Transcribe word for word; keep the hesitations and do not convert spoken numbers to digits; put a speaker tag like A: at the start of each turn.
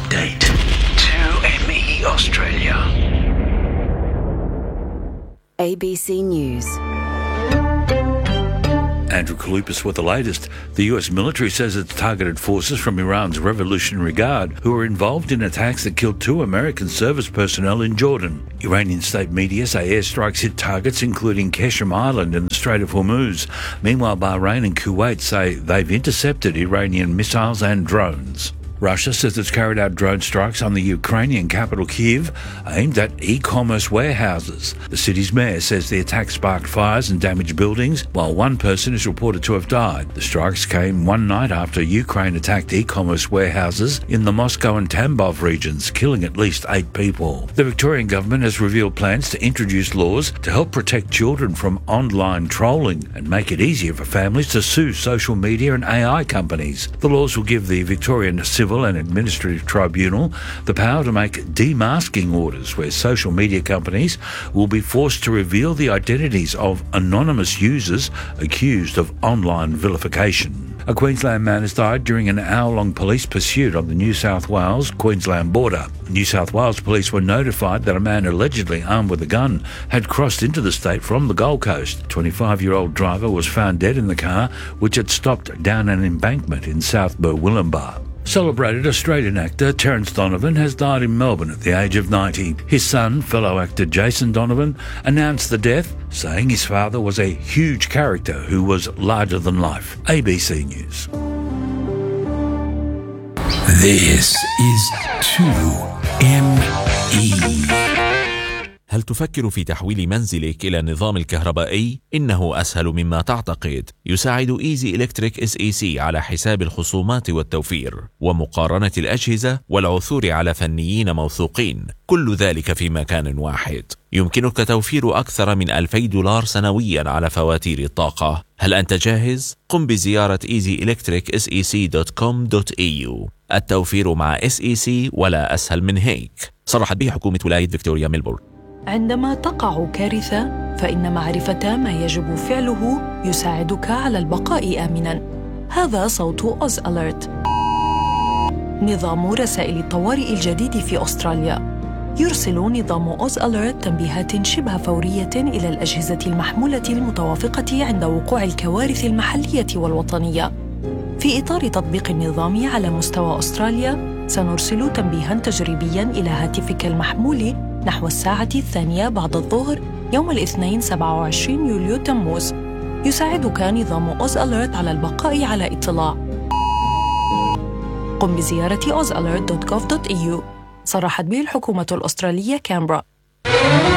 A: update. two M E Australia.
B: A B C News.
C: Andrew Kalupas with the latest. The U S military says it's targeted forces from Iran's Revolutionary Guard who were involved in attacks that killed two American service personnel in Jordan. Iranian state media say airstrikes hit targets including Qeshm Island and the Strait of Hormuz. Meanwhile, Bahrain and Kuwait say they've intercepted Iranian missiles and drones. Russia says it's carried out drone strikes on the Ukrainian capital Kyiv aimed at e-commerce warehouses. The city's mayor says the attack sparked fires and damaged buildings, while one person is reported to have died. The strikes came one night after Ukraine attacked e-commerce warehouses in the Moscow and Tambov regions, killing at least eight people. The Victorian government has revealed plans to introduce laws to help protect children from online trolling and make it easier for families to sue social media and A I companies. The laws will give the Victorian Civil and Administrative Tribunal the power to make demasking orders where social media companies will be forced to reveal the identities of anonymous users accused of online vilification. A Queensland man has died during an hour-long police pursuit on the New South Wales-Queensland border. New South Wales police were notified that a man allegedly armed with a gun had crossed into the state from the Gold Coast. The twenty-five-year-old driver was found dead in the car, which had stopped down an embankment in South Burwillumbah. Celebrated Australian actor Terence Donovan has died in Melbourne at the age of ninety. His son, fellow actor Jason Donovan, announced the death, saying his father was a huge character who was larger than life. A B C News.
A: This is two M E.
D: هل تفكر في تحويل منزلك إلى النظام الكهربائي؟ إنه أسهل مما تعتقد. يساعد إيزي إلكتريك إس إي سي على حساب الخصومات والتوفير ومقارنة الأجهزة والعثور على فنيين موثوقين، كل ذلك في مكان واحد. يمكنك توفير أكثر من ألفي دولار سنويا على فواتير الطاقة. هل أنت جاهز؟ قم بزيارة ايزي إلكتريك إس إي سي دوت كوم دوت إي يو. التوفير مع إس إي سي ولا أسهل من هيك. صرحت به حكومة ولاية فيكتوريا ميلبورن.
E: عندما تقع كارثة، فإن معرفة ما يجب فعله يساعدك على البقاء آمناً. هذا صوت أوز أليرت، نظام رسائل الطوارئ الجديد في أستراليا. يرسل نظام أوز أليرت تنبيهات شبه فورية إلى الأجهزة المحمولة المتوافقة عند وقوع الكوارث المحلية والوطنية. في إطار تطبيق النظام على مستوى أستراليا، سنرسل تنبيهاً تجريبياً إلى هاتفك المحمول نحو الساعة الثانية بعد الظهر يوم الاثنين سبعة وعشرين يوليو تموز. يساعدك نظام أوز أليرت على البقاء على اطلاع. قم بزيارة أوز أليرت دوت جوف دوت إي يو. صرحت به الحكومة الأسترالية كامبرا.